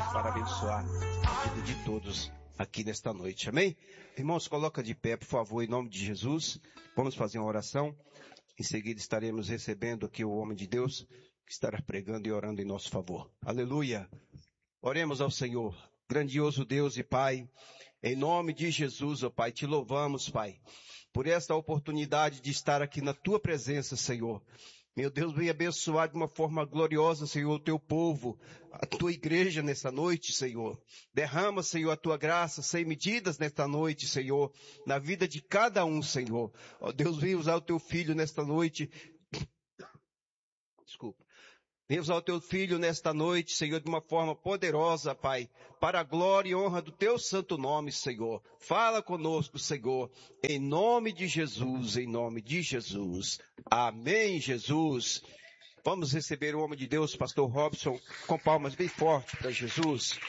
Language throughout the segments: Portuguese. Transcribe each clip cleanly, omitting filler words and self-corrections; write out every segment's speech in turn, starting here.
para abençoar a vida de todos aqui nesta noite. Amém? Irmãos, coloca de pé, por favor, em nome de Jesus. Vamos fazer uma oração. Em seguida estaremos recebendo aqui o homem de Deus que estará pregando e orando em nosso favor. Aleluia! Oremos ao Senhor. Grandioso Deus e Pai, em nome de Jesus, ó Pai, te louvamos, Pai, por esta oportunidade de estar aqui na Tua presença, Senhor. Meu Deus, vem abençoar de uma forma gloriosa, Senhor, o Teu povo, a Tua igreja nesta noite, Senhor. Derrama, Senhor, a Tua graça sem medidas nesta noite, Senhor, na vida de cada um, Senhor. Ó Deus, vem usar o Teu Filho nesta noite. Desculpa. Vem usar o Teu Filho nesta noite, Senhor, de uma forma poderosa, Pai, para a glória e honra do Teu santo nome, Senhor. Fala conosco, Senhor, em nome de Jesus, em nome de Jesus. Amém, Jesus. Vamos receber o homem de Deus, pastor Robson, com palmas bem fortes para Jesus.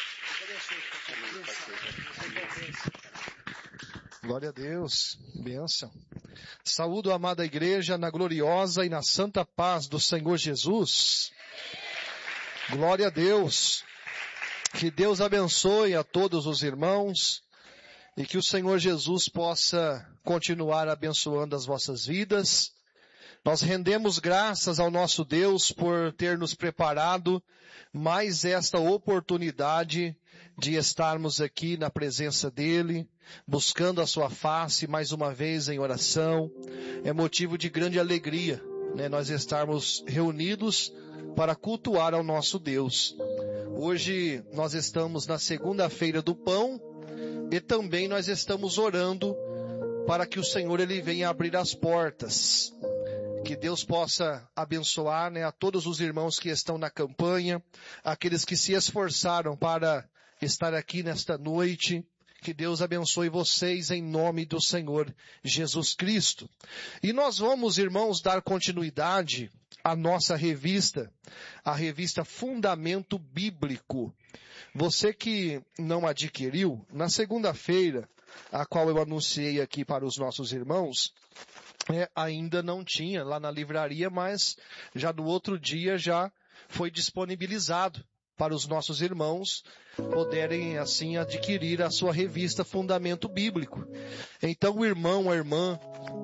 Glória a Deus, bênção. Saúdo a amada igreja na gloriosa e na santa paz do Senhor Jesus. Glória a Deus. Que Deus abençoe a todos os irmãos e que o Senhor Jesus possa continuar abençoando as vossas vidas. Nós rendemos graças ao nosso Deus por ter nos preparado mais esta oportunidade de estarmos aqui na presença dEle, buscando a sua face mais uma vez em oração. É motivo de grande alegria, né, nós estarmos reunidos para cultuar ao nosso Deus. Hoje nós estamos na segunda-feira do pão e também nós estamos orando para que o Senhor Ele venha abrir as portas. Que Deus possa abençoar, né, a todos os irmãos que estão na campanha, aqueles que se esforçaram para estar aqui nesta noite. Que Deus abençoe vocês em nome do Senhor Jesus Cristo. E nós vamos, irmãos, dar continuidade à nossa revista, a revista Fundamento Bíblico. Você que não adquiriu, na segunda-feira, a qual eu anunciei aqui para os nossos irmãos, ainda não tinha lá na livraria, mas já no outro dia já foi disponibilizado para os nossos irmãos poderem assim adquirir a sua revista Fundamento Bíblico. Então o irmão, a irmã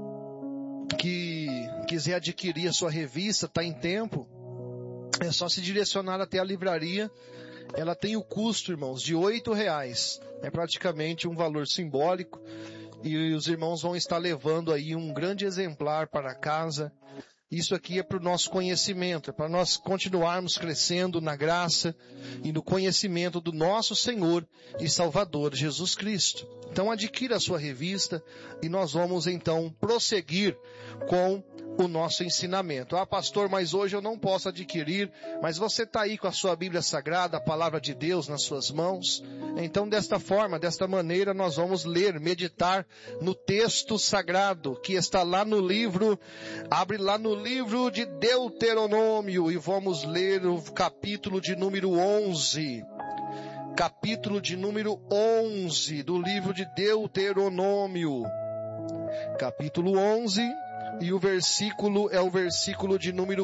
que quiser adquirir a sua revista, está em tempo, é só se direcionar até a livraria. Ela tem o custo, irmãos, de R$8. É praticamente um valor simbólico. E os irmãos vão estar levando aí um grande exemplar para casa. Isso aqui é para o nosso conhecimento, é para nós continuarmos crescendo na graça e no conhecimento do nosso Senhor e Salvador Jesus Cristo. Então adquira a sua revista e nós vamos então prosseguir com o nosso ensinamento. Ah, pastor, mas hoje eu não posso adquirir, mas você está aí com a sua Bíblia Sagrada, a Palavra de Deus nas suas mãos. Então desta forma, desta maneira, nós vamos ler, meditar no texto sagrado que está lá no livro, abre lá no livro de Deuteronômio e vamos ler o capítulo de número 11. Capítulo de número 11 do livro de Deuteronômio. Capítulo 11 e o versículo é o versículo de número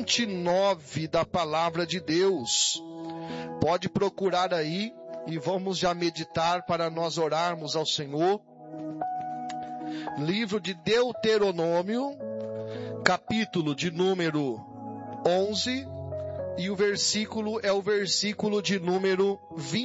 29 da palavra de Deus. Pode procurar aí e vamos já meditar para nós orarmos ao Senhor. Livro de Deuteronômio, capítulo de número 11, e o versículo é o versículo de número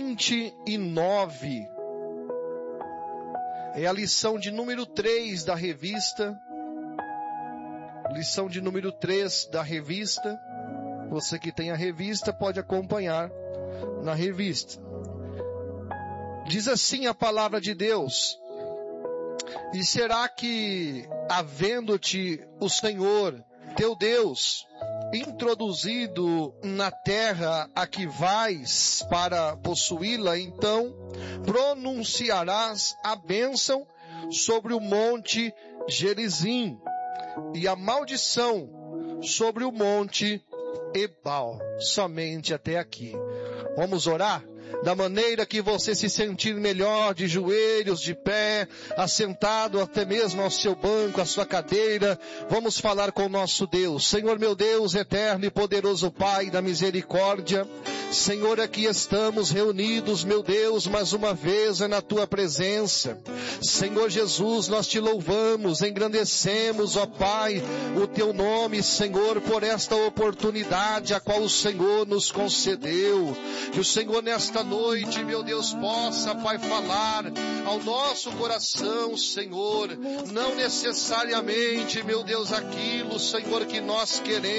29. É a lição de número 3 da revista. Lição de número 3 da revista. Você que tem a revista pode acompanhar na revista. Diz assim a palavra de Deus: e será que, havendo-te o Senhor, teu Deus, introduzido na terra a que vais para possuí-la, então pronunciarás a bênção sobre o monte Gerizim e a maldição sobre o monte Ebal. Somente até aqui. Vamos orar? da maneira que você se sentir melhor, de joelhos, de pé, assentado até mesmo ao seu banco, à sua cadeira. Vamos falar com o nosso Deus. Senhor meu Deus, eterno e poderoso Pai da misericórdia, Senhor, aqui estamos reunidos, meu Deus, mais uma vez na tua presença. Senhor Jesus, nós te louvamos, engrandecemos, ó Pai, o teu nome, Senhor, por esta oportunidade a qual o Senhor nos concedeu. Que o Senhor nesta noite, meu Deus, possa, Pai, falar ao nosso coração, Senhor, não necessariamente, meu Deus, aquilo, Senhor, que nós queremos,